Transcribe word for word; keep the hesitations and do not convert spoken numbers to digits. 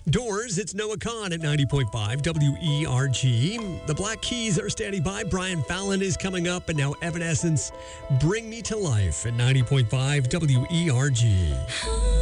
Doors, it's Noah Kahn at ninety point five W E R G. The Black Keys are standing by. Brian Fallon is coming up, and now Evanescence, Bring Me to Life at ninety point five W E R G.